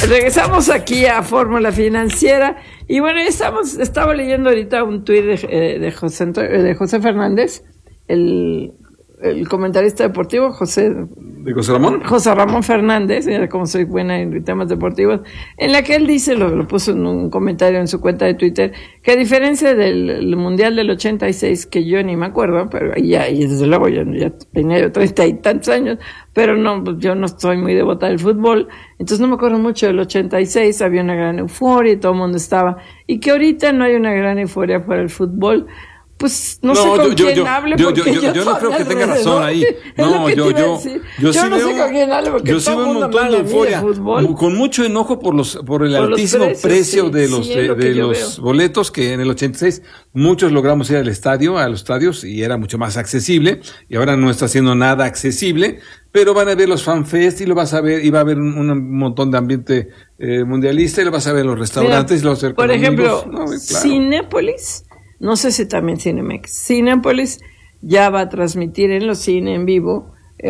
Regresamos aquí a Fórmula Financiera y bueno, estaba leyendo ahorita un tuit de José Fernández, el comentarista deportivo, ¿De José Ramón? José Ramón Fernández, como soy buena en temas deportivos, en la que él dice, lo puso en un comentario en su cuenta de Twitter, que a diferencia del Mundial del 86, que yo ni me acuerdo, pero y desde luego ya tenía yo 30 y tantos años, pero no, yo no estoy muy devota del fútbol, entonces no me acuerdo mucho del 86, había una gran euforia y todo el mundo estaba, y que ahorita no hay una gran euforia por el fútbol. Pues no sé con quién hable, porque yo no creo que tenga razón ahí. No, yo sí no sé veo, con quién hable, porque yo sí veo un montón de euforia, con mucho enojo por el altísimo precio de los boletos, que en el 86 muchos logramos ir a los estadios, y era mucho más accesible, y ahora no está siendo nada accesible, pero van a ver los fanfest y lo vas a ver, y va a haber un montón de ambiente mundialista, y lo vas a ver en los restaurantes. Mira, y lo vas a ver por ejemplo, claro. Cinépolis, no sé si también Cinemex. Cinépolis ya va a transmitir en los cines en vivo,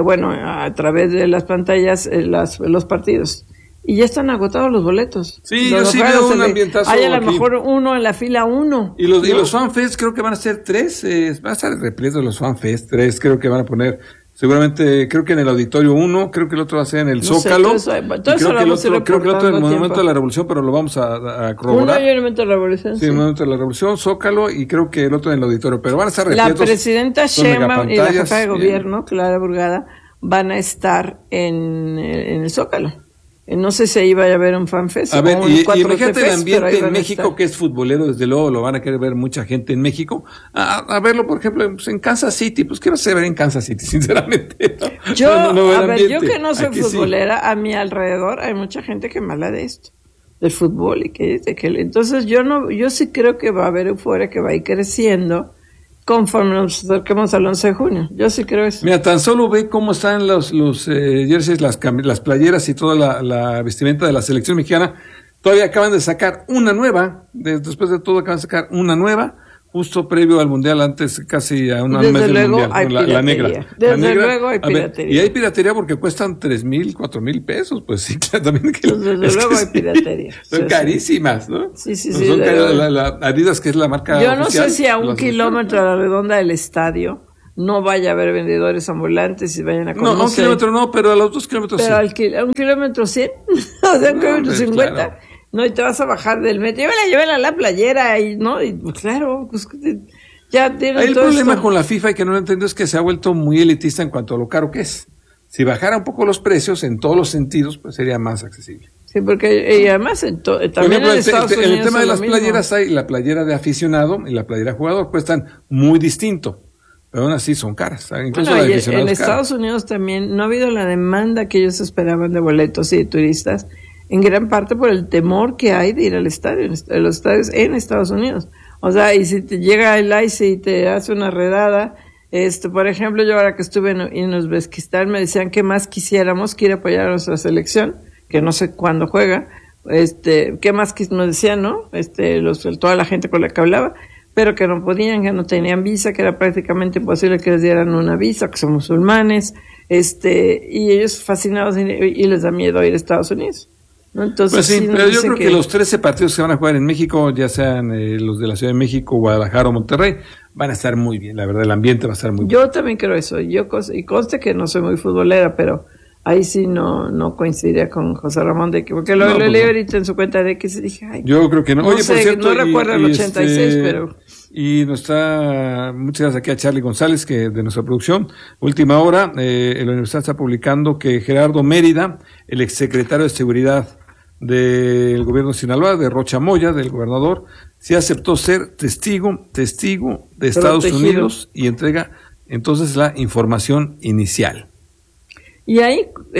a través de las pantallas, los partidos. Y ya están agotados los boletos. Sí, yo sí veo un ambientazo. Hay a lo mejor uno en la fila 1. Y los FanFest creo que van a ser 3, va a estar repleto los FanFest, 3 creo que van a poner. Seguramente, creo que en el Auditorio 1, creo que el otro va a ser en el Zócalo. Creo que el otro en el Monumento de la Revolución, pero lo vamos a corroborar. Uno en el Monumento de la Revolución. Sí, el Monumento de la Revolución, Zócalo, y creo que el otro en el Auditorio, pero van a estar repletos. La presidenta Sheinbaum y la jefa de gobierno, Clara Burgada, van a estar en el Zócalo. No sé si ahí vaya a haber un fanfest. A ver, y imagínate el ambiente en México, que es futbolero, desde luego lo van a querer ver mucha gente en México. A verlo, por ejemplo, pues en Kansas City. Pues, ¿qué vas a ver en Kansas City, sinceramente? ¿No? Yo que no soy futbolera, sí. A mi alrededor hay mucha gente que me habla de esto, del fútbol, y que entonces yo sí creo que va a haber euforia, que va a ir creciendo conforme nos acerquemos al 11 de junio. Yo sí creo eso. Mira, tan solo ve cómo están los jerseys, las playeras y toda la vestimenta de la selección mexicana. Todavía acaban de sacar una nueva, después de todo acaban de sacar una nueva, justo previo al Mundial, antes casi a un mes del Mundial, la negra. Desde luego hay piratería. Y hay piratería porque cuestan 3,000, 4,000 pesos, pues sí, también. Desde luego hay piratería. Son carísimas, ¿no? Sí. Son la Adidas, que es la marca Yo no oficial, sé si a un kilómetro a la redonda del estadio no vaya a haber vendedores ambulantes y vayan a conocer. No, a un kilómetro no, pero a los 2 kilómetros pero sí. A un kilómetro 100, o sea, un kilómetro 50. Claro. No, y te vas a bajar del metro, llévala a la playera, y no, y pues claro, pues ya tienen el todo problema esto. con la FIFA, y que no lo entiendo, es que se ha vuelto muy elitista en cuanto a lo caro que es. Si bajara un poco los precios en todos los sentidos, pues sería más accesible. Sí, porque y además también en Estados Unidos el tema de las mismo. playeras, hay la playera de aficionado y la playera jugador, cuestan muy distinto, pero aún así son caras. Incluso la de aficionado en Estados Unidos también no ha habido la demanda que ellos esperaban de boletos y de turistas, en gran parte por el temor que hay de ir al estadio, los estadios en Estados Unidos. O sea, y si te llega el ICE y te hace una redada, por ejemplo, yo ahora que estuve en Uzbekistán, me decían que más quisiéramos que ir a apoyar a nuestra selección, que no sé cuándo juega, qué más nos decían, ¿no? Toda la gente con la que hablaba, pero que no podían, que no tenían visa, que era prácticamente imposible que les dieran una visa, que son musulmanes, y ellos fascinados y les da miedo ir a Estados Unidos. ¿No? Entonces, pues sí, pero yo creo que los 13 partidos que van a jugar en México, ya sean los de la Ciudad de México, Guadalajara o Monterrey, van a estar muy bien, la verdad, el ambiente va a estar muy bien. Yo también creo eso, y conste que no soy muy futbolera, pero ahí sí no coincidiría con José Ramón, porque lo leí ahorita en su cuenta de X y dije, ay, yo creo que no. Oye, sé, por cierto, no recuerdo el 86, pero... Y muchas gracias aquí a Charlie González, que de nuestra producción. Última hora, la universidad está publicando que Gerardo Mérida, el exsecretario de Seguridad del gobierno de Sinaloa, de Rocha Moya, del gobernador, sí aceptó ser testigo de Estados Unidos y entrega entonces la información inicial. Y ahí, él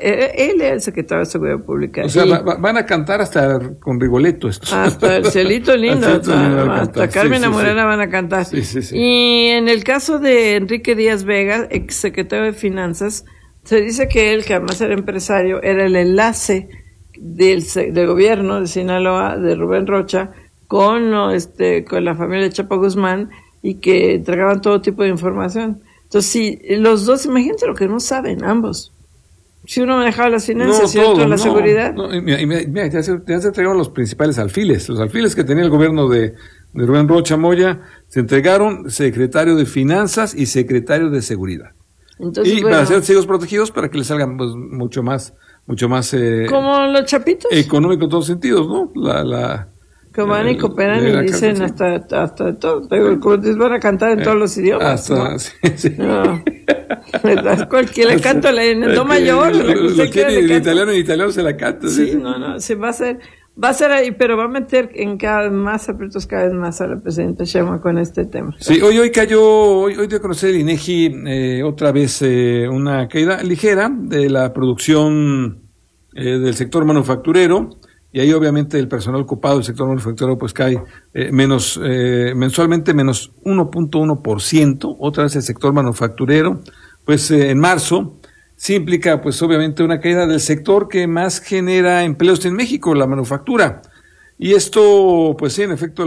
es el secretario de Seguridad Pública. O sea, van a cantar hasta con Rigoletto esto. Hasta el Cielito Lindo, hasta Carmen Amorena van a cantar. Sí. Y en el caso de Enrique Díaz Vega, ex secretario de Finanzas, se dice que él, que además era empresario, era el enlace del gobierno de Sinaloa, de Rubén Rocha, con la familia de Chapo Guzmán, y que entregaban todo tipo de información. Entonces, sí, los dos, imagínate lo que no saben, ambos. Si uno manejaba las finanzas y otro la seguridad. No, mira, ya se entregaron los principales alfiles. Los alfiles que tenía el gobierno de Rubén Rocha Moya, se entregaron secretario de Finanzas y secretario de Seguridad. Entonces, y para ser ciegos protegidos, para que les salgan pues, mucho más como los chapitos. Económico en todos sentidos, ¿no? Que van y cooperan y dicen hasta todo. Como van a cantar en todos los idiomas. Hasta, ¿no? Sí. No. Cualquiera le canto en do mayor. Lo quiere en italiano se la canta. Sí, no, se va a hacer ahí, pero va a meter en cada vez más aprietos, cada vez más a la presidenta Sheinbaum con este tema. Sí, hoy dio a conocer el INEGI otra vez una caída ligera de la producción del sector manufacturero. Y ahí obviamente el personal ocupado del sector manufacturero pues cae mensualmente menos 1.1%, otra vez el sector manufacturero, pues en marzo, sí implica pues obviamente una caída del sector que más genera empleos en México, la manufactura. Y esto, pues sí, en efecto,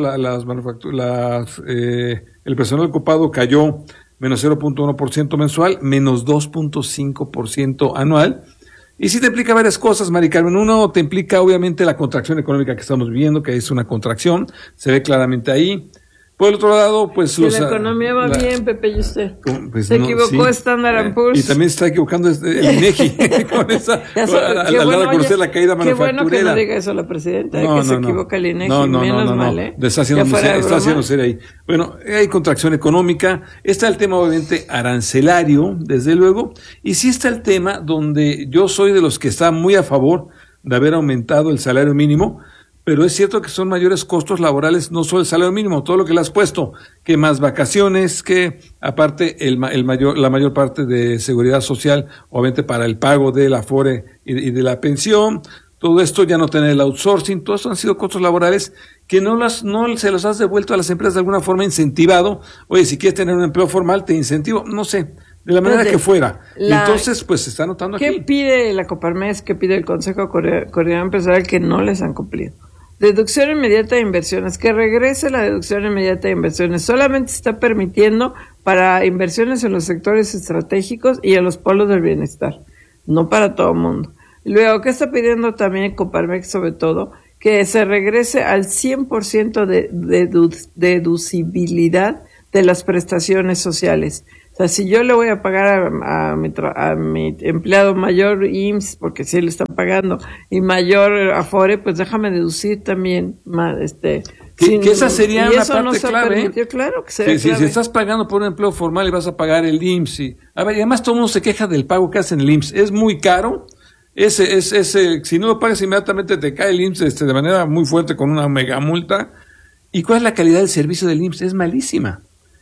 el personal ocupado cayó menos 0.1% mensual, menos 2.5% anual. Y sí te implica varias cosas, Mari Carmen. Uno, te implica obviamente la contracción económica que estamos viviendo, que es una contracción, se ve claramente ahí. Por el otro lado, pues... la economía va bien, Pepe, y usted. Pues se equivocó Standard & Poor's. Y también se está equivocando el INEGI con esa, al dar a conocer la caída manufacturera. Qué bueno que no diga eso la presidenta, que se equivoca el INEGI, menos mal, Está haciendo ser ahí. Bueno, hay contracción económica, está el tema obviamente arancelario, desde luego, y sí está el tema donde yo soy de los que está muy a favor de haber aumentado el salario mínimo, pero es cierto que son mayores costos laborales, no solo el salario mínimo, todo lo que le has puesto, que más vacaciones, que aparte la mayor parte de seguridad social, obviamente para el pago del Afore y de la pensión, todo esto ya no tener el outsourcing, todos han sido costos laborales que no se los has devuelto a las empresas de alguna forma incentivado. Oye, si quieres tener un empleo formal, te incentivo, no sé, de la manera que fuera. Y entonces, pues se está notando aquí. ¿Qué pide la Coparmex, qué pide el Consejo Coordinador Empresarial que no les han cumplido? Deducción inmediata de inversiones, que regrese la deducción inmediata de inversiones. Solamente se está permitiendo para inversiones en los sectores estratégicos y en los polos del bienestar, no para todo el mundo. Luego, ¿qué está pidiendo también Coparmex sobre todo? Que se regrese al 100% de deducibilidad de las prestaciones sociales. O sea, si yo le voy a pagar a mi empleado mayor IMSS, porque sí le está pagando, y mayor Afore, pues déjame deducir también que esa sería una parte clave. Claro que sería clave. Si estás pagando por un empleo formal y vas a pagar el IMSS, y además todo el mundo se queja del pago que hacen el IMSS, es muy caro. Si no lo pagas inmediatamente te cae el IMSS de manera muy fuerte con una mega multa. ¿Y cuál es la calidad del servicio del IMSS? Es malísima.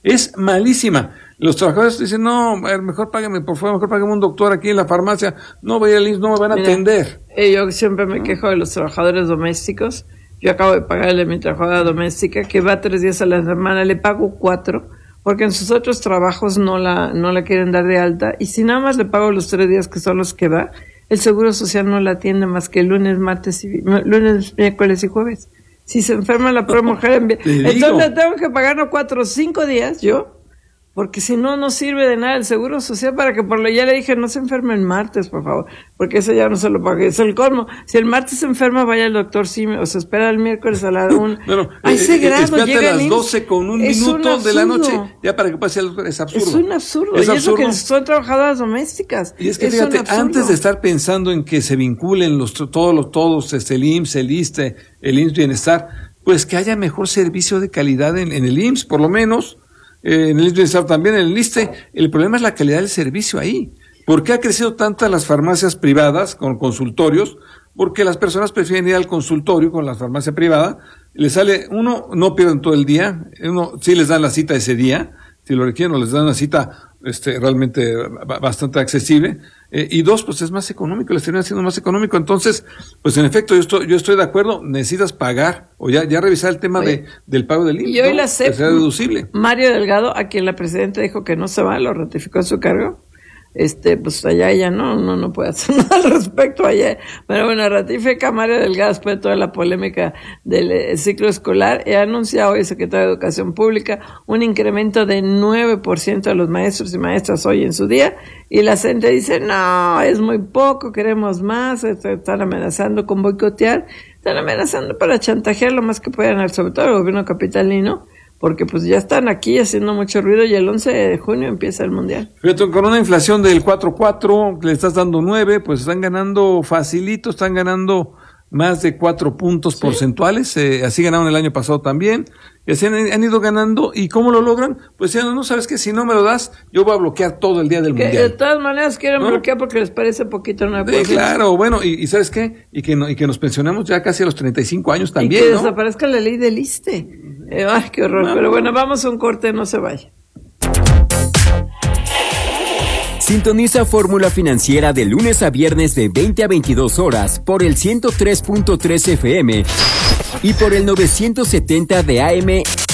Los trabajadores dicen, no, mejor págame, por favor, mejor págame un doctor aquí en la farmacia. No voy al IMSS, no me van a atender. Yo siempre me quejo de los trabajadores domésticos. Yo acabo de pagarle a mi trabajadora doméstica, que va 3 días a la semana, le pago 4, porque en sus otros trabajos no la quieren dar de alta. Y si nada más le pago los 3 días que son los que va, el Seguro Social no la atiende más que lunes, miércoles y jueves. Si se enferma la pobre mujer, entonces tengo que pagar 4 o 5 días yo, porque si no, no sirve de nada el Seguro Social para que ya le dije, no se enferme el martes, por favor, porque eso ya no se lo pague, es el colmo. Si el martes se enferma, vaya al doctor o se espera el miércoles a la 1. A ese grado espérate llega a las 12 con un minuto de la noche, ya para que pase el doctor, es absurdo. Es un absurdo, y eso que son trabajadoras domésticas. Y es que fíjate, antes de estar pensando en que se vinculen todos, el IMSS, el ISSSTE, el IMSS Bienestar, pues que haya mejor servicio de calidad en el IMSS, por lo menos, en el IMSS Bienestar también, en el ISSSTE. El problema es la calidad del servicio ahí. ¿Por qué ha crecido tantas las farmacias privadas con consultorios? Porque las personas prefieren ir al consultorio con la farmacia privada, les sale, no pierden todo el día, sí les dan la cita ese día, si lo requieren, o les dan una cita realmente bastante accesible, y 2, pues es más económico, les termina siendo más económico. Entonces, pues en efecto, yo estoy de acuerdo, necesitas pagar, o ya revisar el tema del pago del IMSS, y hoy la CEP, que sea deducible. Mario Delgado, a quien la presidenta dijo que no se va, lo ratificó en su cargo, pues allá ella no puede hacer nada al respecto allá. Pero bueno, ratifica Mario Delgado después de toda la polémica del ciclo escolar. He anunciado hoy el secretario de Educación Pública un incremento de 9% de los maestros y maestras hoy en su día. Y la gente dice, no, es muy poco, queremos más. Están amenazando con boicotear. Están amenazando para chantajear lo más que puedan, sobre todo el gobierno capitalino, porque pues ya están aquí haciendo mucho ruido y el 11 de junio empieza el Mundial. Fíjate, con una inflación del 4.4, le estás dando 9, pues están ganando facilito, están ganando más de 4 puntos porcentuales, así ganaron el año pasado también, y así han ido ganando. ¿Y cómo lo logran? Pues diciendo, no, sabes que si no me lo das, yo voy a bloquear todo el día del Mundial. De todas maneras quieren bloquear porque les parece poquito una cosa. Claro, bueno, y ¿sabes qué? Y que nos pensionamos ya casi a los 35 años también, y que desaparezca la ley del ISSSTE. Ay, qué horror. Pero bueno, vamos a un corte, no se vaya. Sintoniza Fórmula Financiera de lunes a viernes de 20 a 22 horas por el 103.3 FM y por el 970 de AM